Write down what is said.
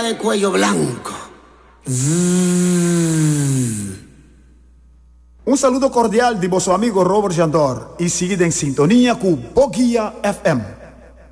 de cuello blanco. Un saludo cordial de vuestro amigo Robert Jandor y seguid en sintonía con Boguía FM.